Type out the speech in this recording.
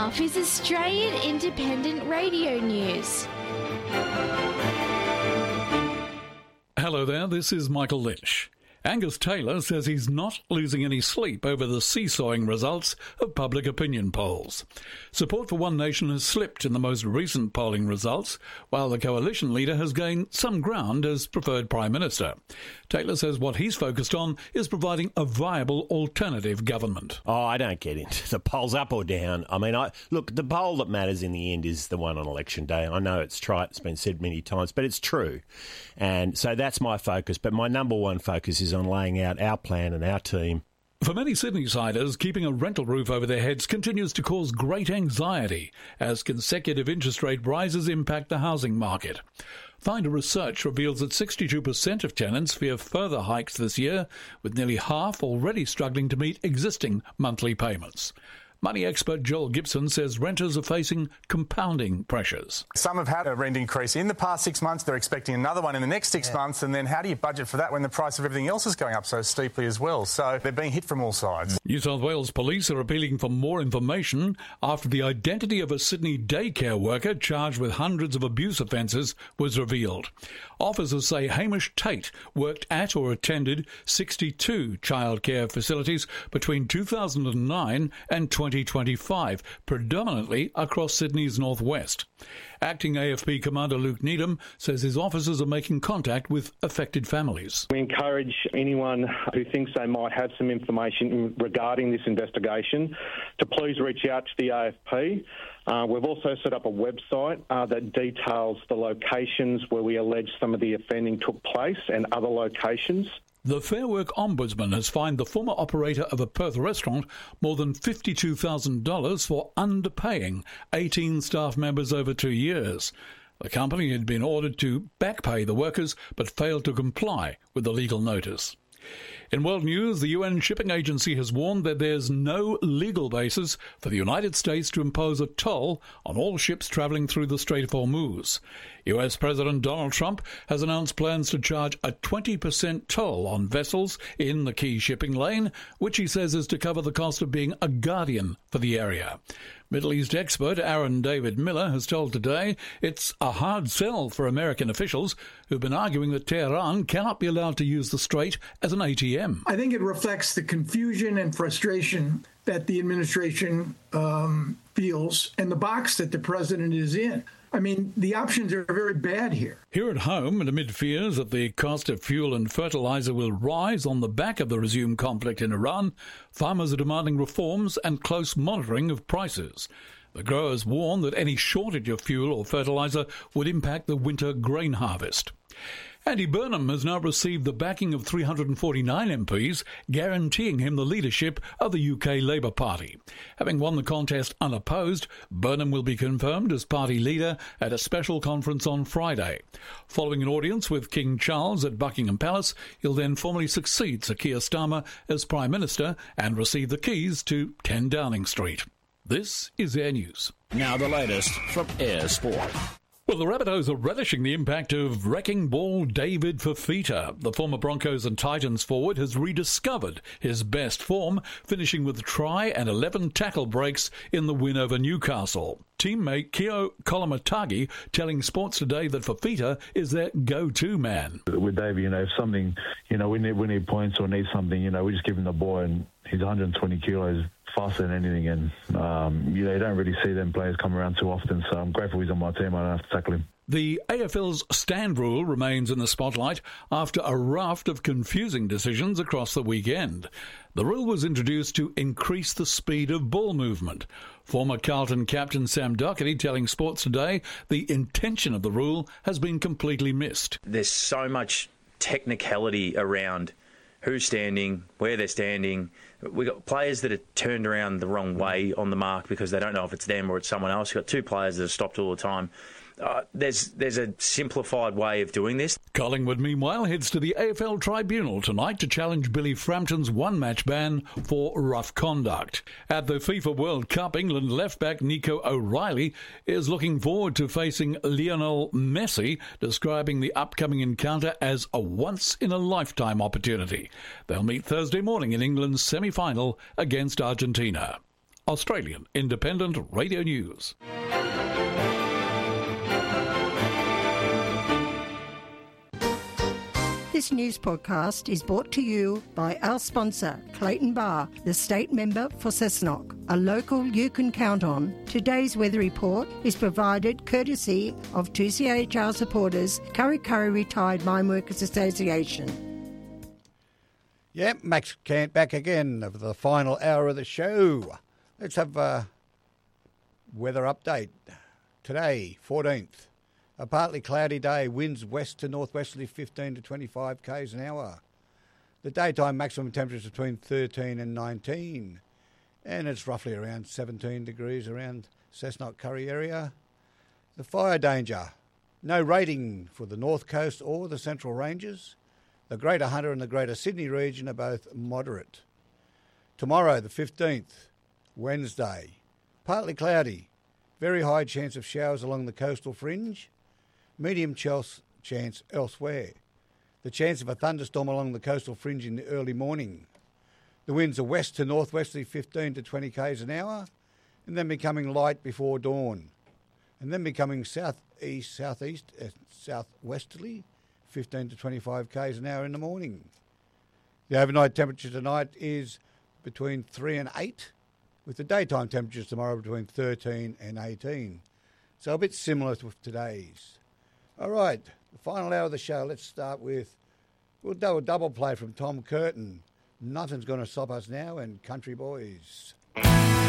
off is Australian Independent Radio News. Hello there, this is Michael Lynch. Angus Taylor says he's not losing any sleep over the seesawing results of public opinion polls. Support for One Nation has slipped in the most recent polling results, while the coalition leader has gained some ground as preferred Prime Minister. Taylor says what he's focused on is providing a viable alternative government. Oh, I don't get into the polls up or down. I mean, look, the poll that matters in the end is the one on election day. I know it's trite, it's been said many times, but it's true. And so that's my focus. But my number one focus is on laying out our plan and our team. For many Sydney-siders, keeping a rental roof over their heads continues to cause great anxiety as consecutive interest rate rises impact the housing market. Finder research reveals that 62% of tenants fear further hikes this year, with nearly half already struggling to meet existing monthly payments. Money expert Joel Gibson says renters are facing compounding pressures. Some have had a rent increase in the past 6 months. They're expecting another one in the next 6 months. And then how do you budget for that when the price of everything else is going up so steeply as well? So they're being hit from all sides. New South Wales police are appealing for more information after the identity of a Sydney daycare worker charged with hundreds of abuse offences was revealed. Officers say Hamish Tate worked at or attended 62 childcare facilities between 2009 and 2025, predominantly across Sydney's northwest. Acting AFP Commander Luke Needham says his officers are making contact with affected families. We encourage anyone who thinks they might have some information regarding this investigation to please reach out to the AFP. We've also set up a website that details the locations where we allege some of the offending took place and other locations. The Fair Work Ombudsman has fined the former operator of a Perth restaurant more than $52,000 for underpaying 18 staff members over 2 years. The company had been ordered to back pay the workers but failed to comply with the legal notice. In world news, the UN Shipping Agency has warned that there's no legal basis for the United States to impose a toll on all ships travelling through the Strait of Hormuz. US President Donald Trump has announced plans to charge a 20% toll on vessels in the key shipping lane, which he says is to cover the cost of being a guardian for the area. Middle East expert Aaron David Miller has told Today it's a hard sell for American officials who've been arguing that Tehran cannot be allowed to use the strait as an ATM. I think it reflects the confusion and frustration that the administration feels and the box that the president is in. I mean, the options are very bad here. Here at home, and amid fears that the cost of fuel and fertiliser will rise on the back of the resumed conflict in Iran, farmers are demanding reforms and close monitoring of prices. The growers warn that any shortage of fuel or fertiliser would impact the winter grain harvest. Andy Burnham has now received the backing of 349 MPs, guaranteeing him the leadership of the UK Labour Party. Having won the contest unopposed, Burnham will be confirmed as party leader at a special conference on Friday. Following an audience with King Charles at Buckingham Palace, he'll then formally succeed Sir Keir Starmer as Prime Minister and receive the keys to 10 Downing Street. This is Air News. Now the latest from Air Sport. Well, the Rabbitohs are relishing the impact of wrecking ball David Fifita. The former Broncos and Titans forward has rediscovered his best form, finishing with a try and 11 tackle breaks in the win over Newcastle. Teammate Keo Kolomatagi telling Sports Today that Fifita is their go-to man. With Davey, if something, we need points or need something, we just give him the ball, and he's 120 kilos, faster than anything, and you don't really see them players come around too often, so I'm grateful he's on my team. I don't have to tackle him. The AFL's stand rule remains in the spotlight after a raft of confusing decisions across the weekend. The rule was introduced to increase the speed of ball movement. Former Carlton captain Sam Docherty telling Sports Today the intention of the rule has been completely missed. There's so much technicality around who's standing, where they're standing. We've got players that are turned around the wrong way on the mark because they don't know if it's them or it's someone else. You've got two players that are stopped all the time. There's a simplified way of doing this. Collingwood, meanwhile, heads to the AFL Tribunal tonight to challenge Billy Frampton's one-match ban for rough conduct. At the FIFA World Cup, England left-back Nico O'Reilly is looking forward to facing Lionel Messi, describing the upcoming encounter as a once-in-a-lifetime opportunity. They'll meet Thursday morning in England's semi-final against Argentina. Australian Independent Radio News. This news podcast is brought to you by our sponsor, Clayton Bar, the state member for Cessnock, a local you can count on. Today's weather report is provided courtesy of 2CHR supporters, Curry Curry Retired Mine Workers Association. Yep, Max Cant back again for the final hour of the show. Let's have a weather update. Today, 14th. A partly cloudy day, winds west to northwesterly 15 to 25 k's an hour. The daytime maximum temperature is between 13 and 19, and it's roughly around 17 degrees around Cessnock Curry area. The fire danger, no rating for the North Coast or the Central Ranges. The Greater Hunter and the Greater Sydney region are both moderate. Tomorrow, the 15th, Wednesday, partly cloudy, very high chance of showers along the coastal fringe. Medium chance elsewhere. The chance of a thunderstorm along the coastal fringe in the early morning. The winds are west to northwesterly 15 to 20 k's an hour, and then becoming light before dawn, and then becoming southeasterly 15 to 25 k's an hour in the morning. The overnight temperature tonight is between 3 and 8, with the daytime temperatures tomorrow between 13 and 18. So a bit similar to today's. All right, the final hour of the show. Let's start with, we'll do a double play from Tom Curtin. Nothing's going to stop us now, and Country Boys.